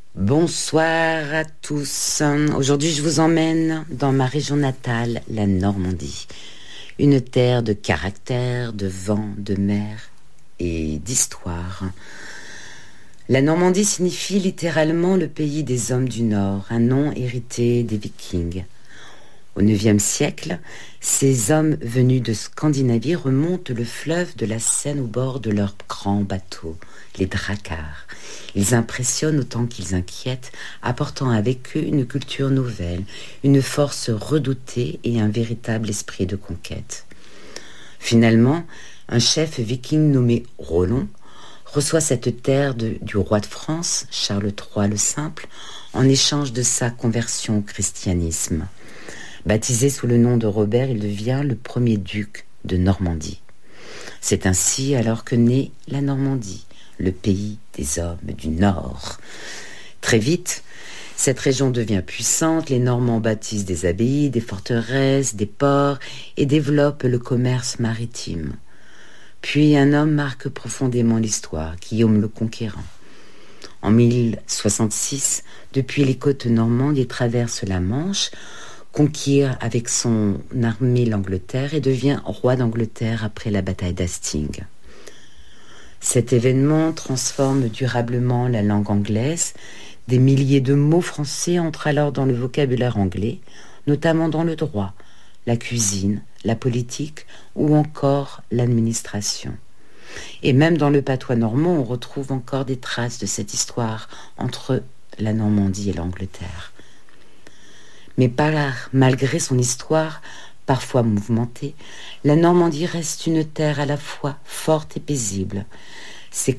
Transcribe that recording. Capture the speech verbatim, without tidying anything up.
Bonsoir à tous. Aujourd'hui, je vous emmène dans ma région natale, la Normandie. Une terre de caractère, de vent, de mer et d'histoire. La Normandie signifie littéralement le pays des hommes du Nord, un nom hérité des Vikings. Au neuvième siècle, ces hommes venus de Scandinavie remontent le fleuve de la Seine au bord de leurs grands bateaux, les dracars. Ils impressionnent autant qu'ils inquiètent, apportant avec eux une culture nouvelle, une force redoutée et un véritable esprit de conquête. Finalement, un chef viking nommé Rollon reçoit cette terre de, du roi de France, Charles trois le Simple, en échange de sa conversion au christianisme. Baptisé sous le nom de Robert, il devient le premier duc de Normandie. C'est ainsi alors que naît la Normandie, le pays des hommes du Nord. Très vite, cette région devient puissante, les Normands bâtissent des abbayes, des forteresses, des ports et développent le commerce maritime. Puis un homme marque profondément l'histoire, Guillaume le Conquérant. En mille soixante-six, depuis les côtes normandes, il traverse la Manche, conquiert avec son armée l'Angleterre et devient roi d'Angleterre après la bataille d'Hastings. Cet événement transforme durablement la langue anglaise. Des milliers de mots français entrent alors dans le vocabulaire anglais, notamment dans le droit, la cuisine, la politique ou encore l'administration. Et même dans le patois normand, on retrouve encore des traces de cette histoire entre la Normandie et l'Angleterre. Mais par, malgré son histoire parfois mouvementée, la Normandie reste une terre à la fois forte et paisible. Ses